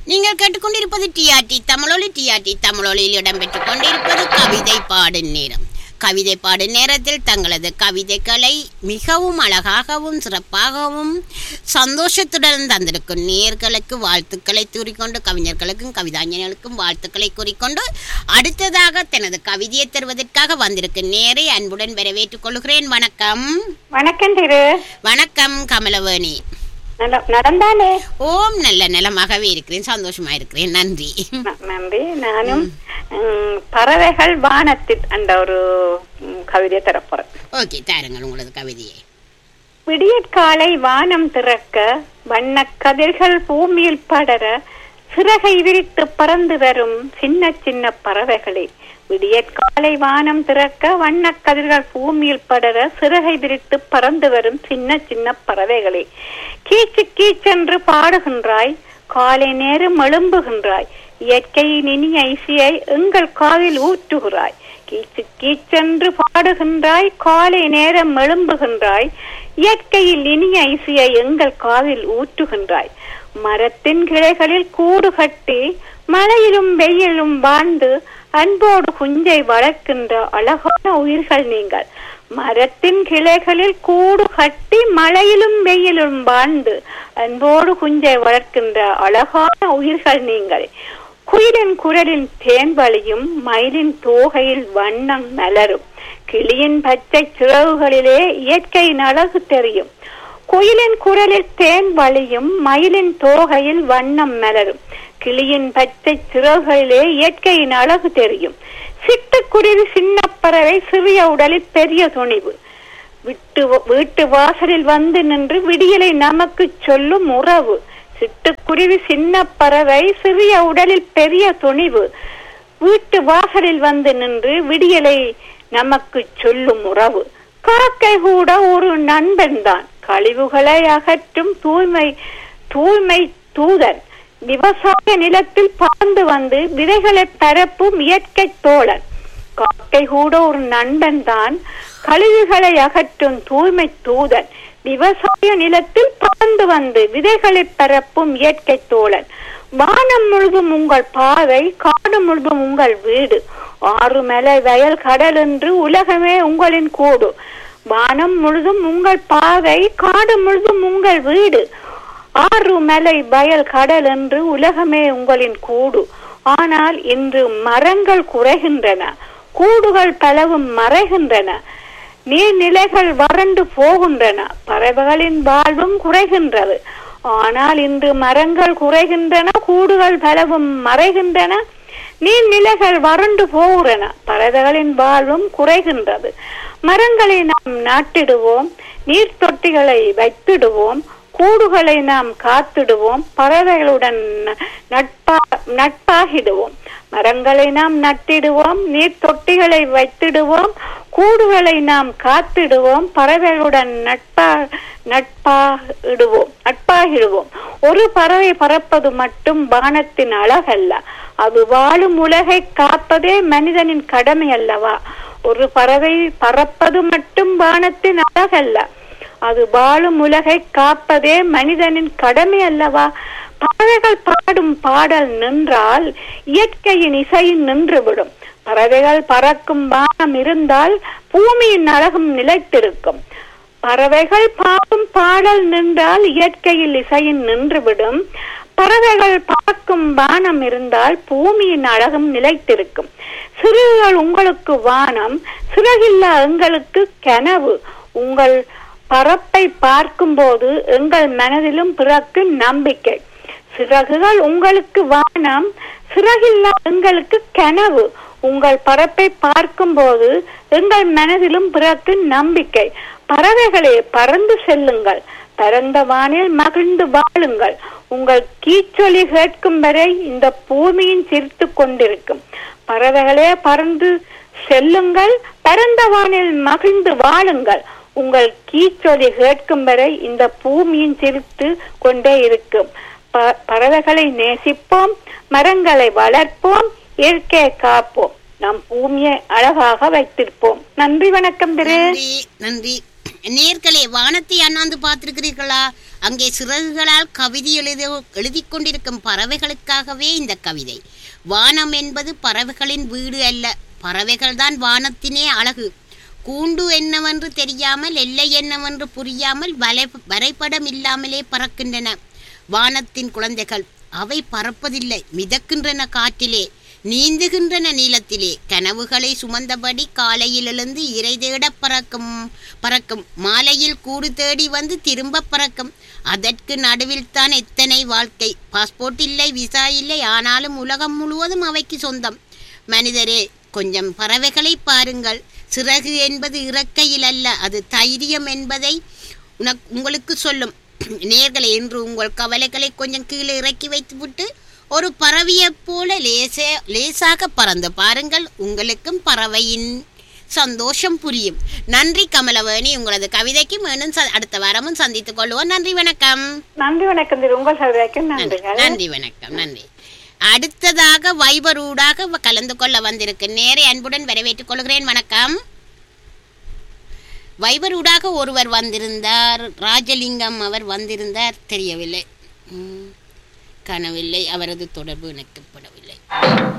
நீங்கள் கேட்டுக்கொண்டிருப்பது டிஆர்டி தமிழொலி. டிஆர்டி தமிழொலியில் இடம்பெற்றுக் கொண்டிருப்பது கவிதை பாடும் நேரம். கவிதை பாடும் நேரத்தில் தங்களது கவிதைகளை மிகவும் அழகாகவும் சிறப்பாகவும் சந்தோஷத்துடன் தந்திருக்கும் நேயர்களுக்கு வாழ்த்துக்களை கூறிக்கொண்டு, கவிஞர்களுக்கும் கவிதாஞர்களுக்கும் வாழ்த்துக்களை கூறிக்கொண்டு, அடுத்ததாக தனது கவிதையை தருவதற்காக வந்திருக்கும் நேரை அன்புடன் வரவேற்றுக் கொள்கிறேன். வணக்கம். வணக்கம் திரு. வணக்கம் கமலவேணி. நடந்தானே? ஓம், நல்ல நலமாகவே இருக்கிறேன், சந்தோஷமா இருக்கிறேன். நன்றி. நன்றி. நானும் பறவைகள் வானத்தில் அந்த ஒரு கவிதையை தரப்போறேன். ஓகே, தாருங்கள் உங்களது கவிதையை. விடியற்காலை வானம் திறக்க, வண்ண கதிர்கள் பூமியில் படர, சிறகை விரித்து பறந்து வரும் சின்ன சின்ன பறவைகளே. விடியற்காலை வானம் திறக்க, வண்ண கதிர்கள் பூமியில் படர, சிறகை விரித்து பறந்து வரும் சின்ன சின்ன பறவைகளே. கீச்சு கீச்சென்று பாடுகின்றாய், காலை நேரம் எழும்புகின்றாய், இயற்கையின் இனிய இசையை எங்கள் காதில் ஊற்றுகிறாய். கீச்சு கீச்சென்று பாடுகின்றாய், காலை நேரம் எழும்புகின்றாய், இயற்கையில் இனிய இசையை எங்கள் காதில் ஊற்றுகின்றாய். மரத்தின் கிளைகளில் கூடு கட்டி, மழையிலும் வெயிலும் வாழ்ந்து அன்போடு குஞ்சை வளர்க்கின்ற அழகான உயிர்கள் நீங்கள். மரத்தின் கிளைகளில் கூடு கட்டி, மழையிலும் வெயிலும் வாழ்ந்து அன்போடு குஞ்சை வளர்க்கின்ற அழகான உயிர்கள் நீங்கள். குயிலின் குரலின் தேன் வழியும், மயிலின் தோகையில் வண்ணம் மலரும், கிளியின் பச்சை சிறகுகளிலே இயற்கையின் அழகு தெரியும். குயிலின் குரலில் தேன் வழியும், மயிலின் தோகையில் வண்ணம் மலரும், கிளியின் பச்சை சிறகுகளிலே இயற்கையின் அழகு தெரியும். சிட்டுக்குருவி சின்ன பறவை, சிறிய உடலில் பெரிய துணிவு, வீட்டு வாசலில் வந்து நின்று விடியலை நமக்கு சொல்லும் உறவு. சிட்டுக்குருவி சின்ன பறவை, சிறிய உடலில் பெரிய துணிவு, வீட்டு வாசலில் வந்து நின்று விடியலை நமக்கு சொல்லும் உறவு. காக்கை கூட ஒரு நண்பன் தான், கழிவுகளை அகற்றும் தூய்மை தூதன், விவசாய நிலத்தில் பறந்து வந்து விதைகளை பரப்பும் இயற்கை தோழன். காக்கை கூட ஒரு நண்பன் தான், கழிவுகளை அகற்றும் தூய்மை தூதன், விவசாய நிலத்தில் பறந்து வந்து விதைகளை பரப்பும் இயற்கை தோழன். வானம் முழுதும் உங்கள் பாதை, காடு முழுதும் உங்கள் வீடு, ஆறு மலை வயல் கடல் என்று உலகமே உங்களின் கூடு. வானம் முழுதும் உங்கள் பாதை, காடு முழுதும் உங்கள் வீடு, ஆறு மலை வயல் கடல் என்று உலகமே உங்களின் கூடு. ஆனால் இன்று மரங்கள் குறைகின்றன, கூடுகள் பலவும் மறைகின்றன, நீர்நிலைகள் வறண்டு போகின்றன, பறவைகளின் வாழ்வும் குறைகின்றது. ஆனால் இன்று மரங்கள் குறைகின்றன, கூடுகள் பலவும் மறைகின்றன, நீர்நிலைகள் வறண்டு போகின்றன, பறவைகளின் வாழ்வும் குறைகின்றது. மரங்களை நாம் நாட்டிடுவோம், நீர் தொட்டிகளை வைத்திடுவோம், கூடுகளை நாம் காத்திடுவோம், பறவைகளுடன் நட்பாகிடுவோம். மரங்களை நாம் நட்டிடுவோம், நீர் தொட்டிகளை வைத்திடுவோம், கூடுகளை நாம் காத்திடுவோம், பறவைகளுடன் நட்பாகிடுவோம். ஒரு பறவை பறப்பது மட்டும் வானத்தின் அழகல்ல, அது வாழும் உலகை காப்பதே மனிதனின் கடமை அல்லவா? ஒரு பறவை பறப்பது மட்டும் வானத்தின் அழகல்ல, அது வாழும் உலகை காப்பதே மனிதனின் கடமை அல்லவா? பறவைகள் பாடும் பாடல் நின்றால் இயற்கையின் இசையும் நின்றுவிடும். பறவைகள் பறக்கும் வானம் இருந்தால் பூமியின் அழகும் நிலைத்திருக்கும். பறவைகள் பாடும் பாடல் நின்றால் இயற்கையில் இசையும் நின்றுவிடும். பறவைகள் பறக்கும் வானம் இருந்தால் பூமியின் அழகும் நிலைத்திருக்கும். சிறகுகள் உங்களுக்கு வானம், சிறகில்லா எங்களுக்கு கனவு. உங்கள் பறப்பை பார்க்கும் போது எங்கள் மனதிலும் பிறக்கும் நம்பிக்கை. சிறகுகள் உங்களுக்கு வானம், சிறகில்லா எங்களுக்கு கனவு. உங்கள் பறப்பை பார்க்கும் போது எங்கள் மனதிலும் பிறக்கும் நம்பிக்கை. பறவைகளே, பறந்து செல்லுங்கள், பரந்த வானில் மகிழ்ந்து வாழுங்கள். உங்கள் கீச்சொலி கேட்கும் வரை இந்த பூமியின் சிரித்து கொண்டிருக்கும். பறவைகளே, பறந்து செல்லுங்கள், பரந்த வானில் மகிழ்ந்து வாழுங்கள். உங்கள் கீச்சொலி கேட்கும் வரை இந்த பூமியின் சிரித்து கொண்டே இருக்கும். பறவைகளை நேசிப்போம், மரங்களை வளர்ப்போம், இயற்கையை காப்போம், நம் பூமியை அழகாக வைத்திருப்போம். நன்றி, வணக்கம் திரு. நன்றி. நேர்களே, வானத்தை அண்ணாந்து பார்த்திருக்கிறீர்களா? அங்கே சிறகுகளால் கவிதை எழுதி கொண்டிருக்கும் பறவைகளுக்காகவே இந்த கவிதை. வானம் என்பது பறவைகளின் வீடு அல்ல, பறவைகள்தான் வானத்தினே அழகு. கூண்டு என்னவென்று தெரியாமல், எல்லை என்னவென்று புரியாமல், வரைபடம் இல்லாமலே பறக்கின்றன வானத்தின் குழந்தைகள். அவை பறப்பதில்லை, மிதக்கின்றன காற்றிலே, நீந்துகின்றன நீளத்திலே. கனவுகளை சுமந்தபடி காலையில் எழுந்து இறை தேட பறக்கும் மாலையில் கூடு தேடி வந்து திரும்ப பறக்கும். அதற்கு நடுவில் தான் எத்தனை வாழ்க்கை. பாஸ்போர்ட் இல்லை, விசா இல்லை, ஆனாலும் உலகம் முழுவதும் அவைக்கு சொந்தம். மனிதரே, கொஞ்சம் பறவைகளை பாருங்கள். சிறகு என்பது இறக்கையில் அல்ல, அது தைரியம் என்பதை உங்களுக்கு சொல்லும். நேர்களை, இன்று உங்கள் கவலைகளை கொஞ்சம் கீழே இறக்கி வைத்துவிட்டு ஒரு பறவையைப் போல லேசாக பறந்து பாருங்கள். உங்களுக்கும் பறவையின் சந்தோஷம் புரியும். நன்றி கமலவேணி. உங்களது கவிதைக்கு மீண்டும் அடுத்த வாரமும் சந்தித்துக் கொள்வோம். நன்றி, வணக்கம். நன்றி, வணக்கம். உங்கள் கவிதைக்கும் நன்றி, வணக்கம். நன்றி. அடுத்ததாக வைபரூடாக கலந்து கொள்ள வந்திருக்கு நேரை அன்புடன் வரவேற்றுக் கொள்கிறேன். வணக்கம். வைபரூடாக ஒருவர் வந்திருந்தார், ராஜலிங்கம் அவர் வந்திருந்தார், தெரியவில்லை, காணவில்லை. அவரது தொடர்பு இணைக்கப்படவில்லை.